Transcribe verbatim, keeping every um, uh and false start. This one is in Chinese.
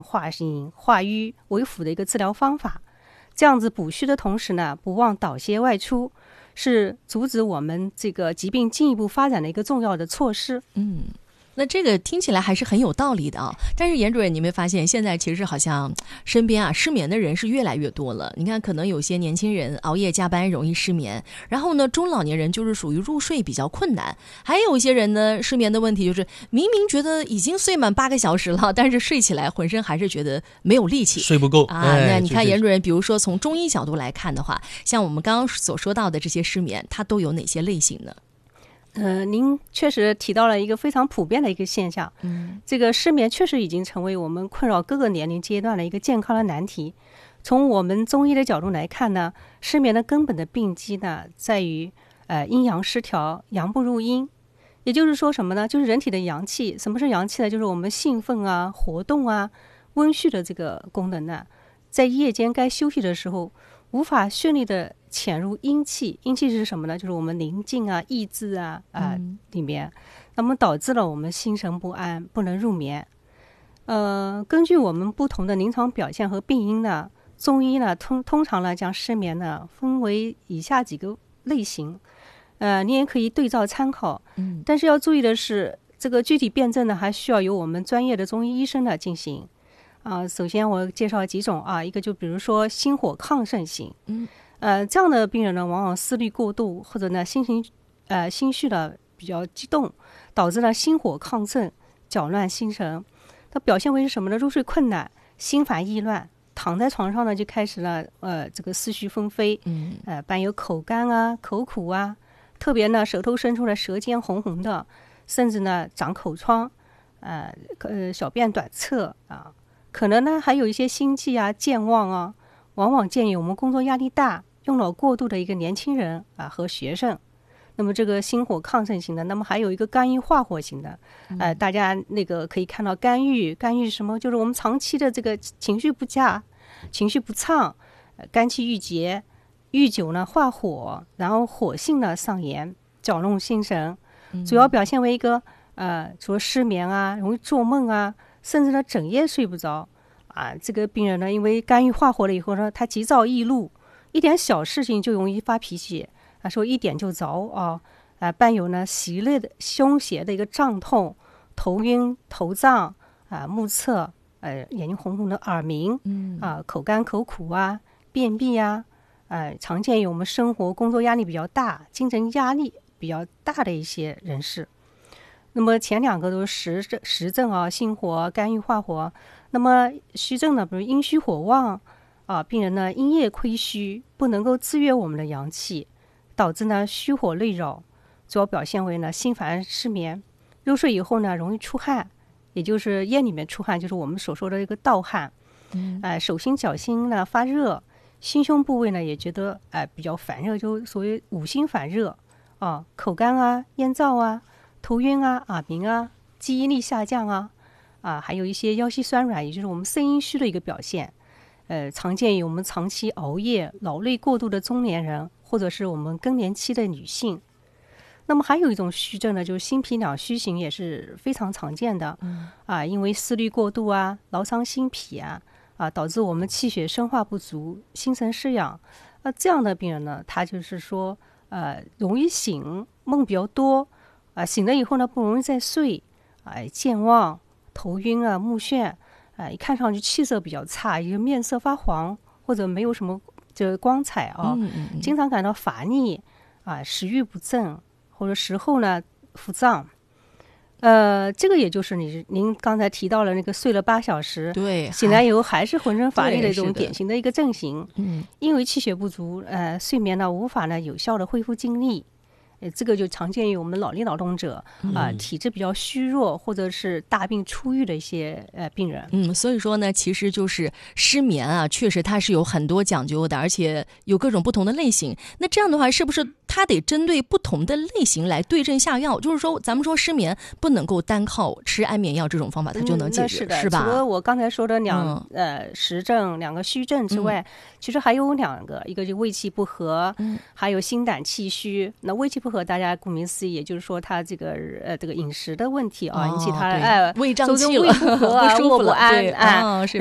化阴化瘀为辅的一个治疗方法。这样子补虚的同时呢，不忘导邪外出，是阻止我们这个疾病进一步发展的一个重要的措施。 嗯。那这个听起来还是很有道理的啊，但是严主任，你没发现现在其实好像身边啊失眠的人是越来越多了。你看，可能有些年轻人熬夜加班容易失眠，然后呢，中老年人就是属于入睡比较困难，还有一些人呢，失眠的问题就是明明觉得已经睡满八个小时了，但是睡起来浑身还是觉得没有力气， 睡不够啊。 哎、 那你看， 就严主任，比如说从中医角度来看的话，像我们刚刚所说到的这些失眠，它都有哪些类型呢？ 呃，您确实提到了一个非常普遍的一个现象， 嗯， 这个失眠确实已经成为我们困扰各个年龄阶段的一个健康的难题。从我们中医的角度来看呢，失眠的根本的病机呢，在于呃阴阳失调，阳不入阴。也就是说什么呢？就是人体的阳气。什么是阳气呢？就是我们兴奋啊、活动啊、温煦的这个功能呢，在夜间该休息的时候，无法顺利的潜入阴气。阴气是什么呢？就是我们宁静啊、意志啊啊、呃嗯、 里面，那么导致了我们心神不安，不能入眠。呃，根据我们不同的临床表现和病因呢，中医呢通通常呢将失眠呢分为以下几个类型，呃，你也可以对照参考。 嗯， 但是要注意的是，这个具体辨证呢，还需要由我们专业的中医医生呢进行。啊、呃，首先我介绍几种啊，一个就比如说心火亢盛型， 嗯， 呃，这样的病人呢，往往思虑过度，或者呢心情呃心绪呢比较激动，导致了心火亢盛，搅乱心神。它表现为是什么呢？入睡困难，心烦意乱，躺在床上呢就开始了呃这个思绪纷飞， 嗯， 呃伴有口干啊、口苦啊，特别呢舌头伸出来，舌尖红红的，甚至呢长口疮，呃呃小便短侧啊。可能呢还有一些心悸啊、健忘啊，往往建议我们工作压力大、用脑过度的一个年轻人啊和学生。那么这个心火亢盛型的，那么还有一个肝郁化火型的，呃，大家那个可以看到肝郁，肝郁是什么？就是我们长期的这个情绪不佳、情绪不畅，呃、肝气郁结，郁久呢化火，然后火性呢上炎，搅弄心神，主要表现为一个呃，除了失眠啊，容易做梦啊。甚至呢整夜睡不着啊，这个病人呢，因为肝郁化火了以后呢，他急躁易怒，一点小事情就容易发脾气，啊，说一点就着啊，啊，伴有呢袭类的胸胁的一个胀痛、头晕、头胀啊、目测、呃眼睛红红的、耳鸣， 嗯啊、口干口苦啊、便秘啊，呃，常见于我们生活工作压力比较大、精神压力比较大的一些人士。那么前两个都是实症实症啊，心火、肝郁化火。那么虚症呢，比如阴虚火旺啊，病人呢阴液亏虚，不能够制约我们的阳气，导致呢虚火内扰，主要表现为呢心烦失眠，入睡以后呢容易出汗，也就是夜里面出汗，就是我们所说的一个盗汗。 嗯， 呃，手心脚心呢发热，心胸部位呢也觉得哎、呃、比较烦热，就所谓五心烦热啊，口干啊、咽燥啊。头晕啊、耳鸣啊、记忆力下降啊，啊，还有一些腰膝酸软，也就是我们肾阴虚的一个表现。呃，常见于我们长期熬夜、劳累过度的中年人，或者是我们更年期的女性。那么还有一种虚症呢，就是心脾两虚型，也是非常常见的。 嗯、 啊，因为思虑过度啊，劳伤心脾啊，啊，导致我们气血生化不足，心神失养。啊，这样的病人呢，他就是说，呃，容易醒，梦比较多。啊，醒了以后呢，不容易再睡，哎、啊，健忘、头晕啊、目眩，啊，一看上去气色比较差，一个面色发黄，或者没有什么这光彩啊， 嗯嗯嗯， 经常感到乏腻，啊，食欲不振，或者食后呢腹胀。呃，这个也就是你您刚才提到了那个睡了八小时， 对， 醒来以后还是浑身乏力的这种对是的典型的一个症型。 嗯， 因为气血不足，呃，睡眠呢无法呢有效的恢复精力。呃，这个就常见于我们脑力劳动者啊、呃，体质比较虚弱或者是大病初愈的一些呃病人。 嗯，所以说呢，其实就是失眠啊，确实它是有很多讲究的，而且有各种不同的类型。那这样的话，是不是它得针对不同的类型来对症下药。就是说，咱们说失眠不能够单靠吃安眠药这种方法它就能解决， 嗯、是的， 是吧？ 除了我刚才说的两、 嗯、 呃实症、两个虚症之外，嗯、其实还有两个，一个就胃气不和， 嗯、 还有心胆气虚。那胃气不和，大家顾名思义，也就是说它这个呃这个饮食的问题啊， 哦、 引起它哎、呃、 胃胀气了， 胃不和、 不舒服了， 卧不安， 哎、哦，是。